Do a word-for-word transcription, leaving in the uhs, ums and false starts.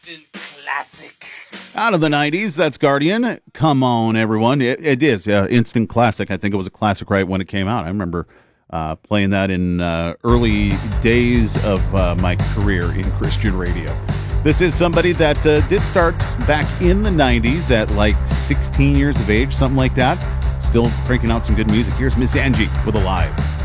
Instant classic. Out of the nineties, that's Guardian. Come on, everyone. It, it is uh, instant classic. I think it was a classic right when it came out. I remember uh, playing that in uh, early days of uh, my career in Christian radio. This is somebody that uh, did start back in the nineties at like sixteen years of age, something like that. Still cranking out some good music. Here's Miss Angie with Alive.